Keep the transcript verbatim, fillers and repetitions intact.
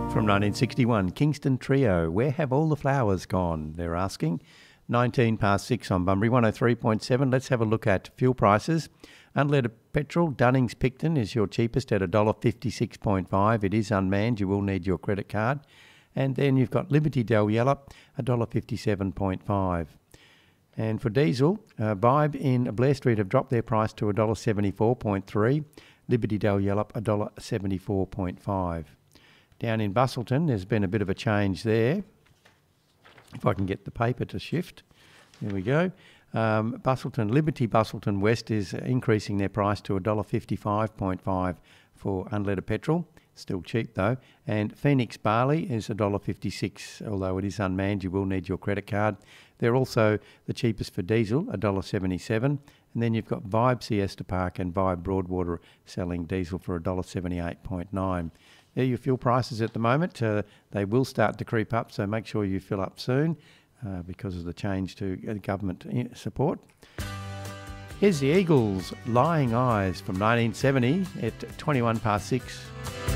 From nineteen sixty-one, Kingston Trio, Where Have All the Flowers Gone? They're asking. nineteen past six on Bunbury, one oh three point seven. Let's have a look at fuel prices. Unleaded petrol, Dunnings Picton is your cheapest at one dollar fifty-six point five. It is unmanned. You will need your credit card. And then you've got Liberty Del Yallop, one dollar fifty-seven point five. And for diesel, uh, Vibe in Blair Street have dropped their price to one dollar seventy-four point three. Liberty Del Yallop, one dollar seventy-four point five. Down in Busselton, there's been a bit of a change there. If I can get the paper to shift. There we go. Um, Busselton, Liberty Busselton West is increasing their price to one dollar fifty-five point five for unleaded petrol. Still cheap though. And Phoenix Barley is one dollar fifty-six, although it is unmanned. You will need your credit card. They're also the cheapest for diesel, one dollar seventy-seven. And then you've got Vibe Siesta Park and Vibe Broadwater selling diesel for one dollar seventy-eight point nine. They're your fuel prices at the moment. Uh, they will start to creep up, so make sure you fill up soon uh, because of the change to government support. Here's the Eagles, Lying Eyes from nineteen seventy at twenty-one past six.